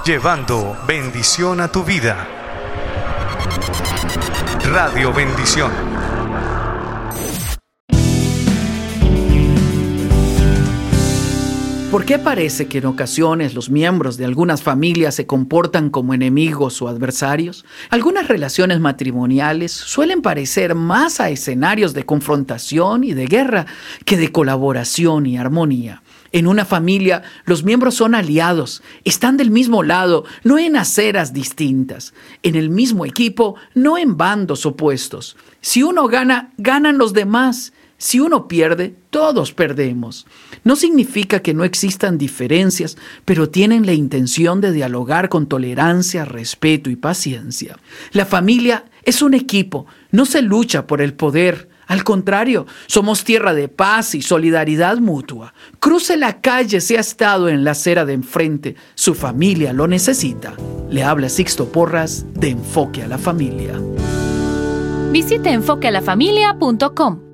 llevando bendición a tu vida. Radio Bendición. ¿Por qué parece que en ocasiones los miembros de algunas familias se comportan como enemigos o adversarios? Algunas relaciones matrimoniales suelen parecer más a escenarios de confrontación y de guerra que de colaboración y armonía. En una familia, los miembros son aliados, están del mismo lado, no en aceras distintas. En el mismo equipo, no en bandos opuestos. Si uno gana, ganan los demás. Si uno pierde, todos perdemos. No significa que no existan diferencias, pero tienen la intención de dialogar con tolerancia, respeto y paciencia. La familia es un equipo, no se lucha por el poder. Al contrario, somos tierra de paz y solidaridad mutua. Cruce la calle si ha estado en la acera de enfrente. Su familia lo necesita. Le habla Sixto Porras de Enfoque a la Familia. Visite enfoquealafamilia.com.